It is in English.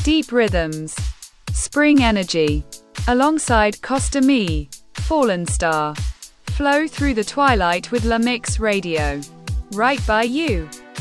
Deep Rhythms, Spring Energy, alongside Costa Me, Fallen Star. Flow through the twilight with La Mix Radio. Right by you.